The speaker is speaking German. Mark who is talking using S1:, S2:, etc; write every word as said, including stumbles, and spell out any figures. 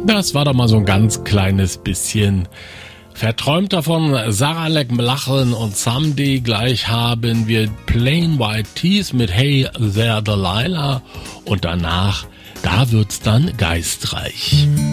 S1: Das war doch mal so ein ganz kleines bisschen verträumt davon. Sarah McLachlan und Someday. Gleich haben wir Plain White Tees mit Hey There Delilah. Und danach, da wird's dann geistreich.